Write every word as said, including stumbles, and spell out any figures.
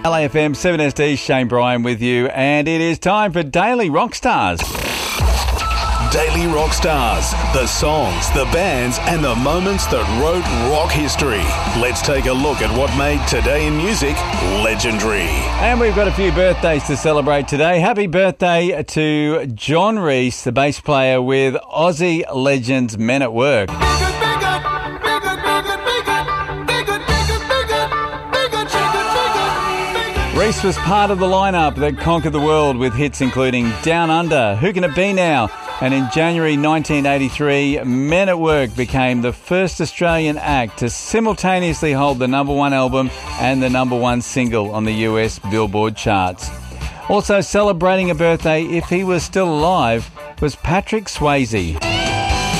L A F M seven S D, Shane Bryan with you, and it is time for Daily Rock Stars. Daily Rock Stars, the songs, the bands and the moments that wrote rock history. Let's take a look at what made today in music legendary. And we've got a few birthdays to celebrate today. Happy birthday to John Reese, the bass player with Aussie legends Men at Work. Reese was part of the lineup that conquered the world with hits including Down Under, Who Can It Be Now? And in January nineteen eighty-three, Men at Work became the first Australian act to simultaneously hold the number one album and the number one single on the U S Billboard charts. Also celebrating a birthday, if he was still alive, was Patrick Swayze.